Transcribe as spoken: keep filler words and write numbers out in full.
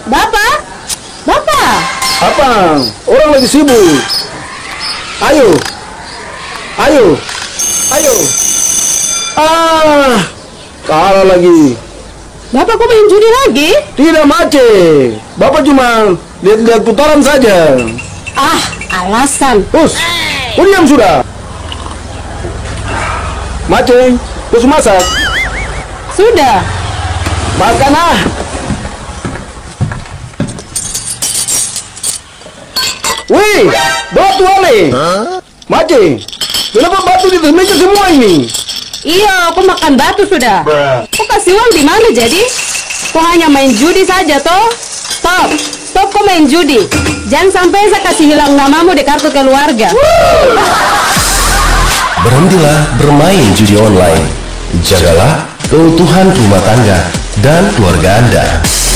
Bapak? Bapak? Apa? Orang lagi sibuk. Ayo. Ayo. Ayo. Ah, kalah lagi. Bapak kok main judi lagi? Tidak, Mace. Bapak cuma lihat-lihat putaran saja. Ah, alasan. Us, kau diam sudah. Mace, terus masak. Sudah. Makan ah. Wih, batu ale. Mace, kenapa batu di atas meja semua ini? Iya, aku makan batu sudah. Kok kasih uang di mana jadi? Kok hanya main judi saja toh? Stop, stop kok main judi. Jangan sampai saya kasih hilang namamu di kartu keluarga. Berhentilah bermain judi online. Jagalah keutuhan rumah tangga dan keluarga Anda.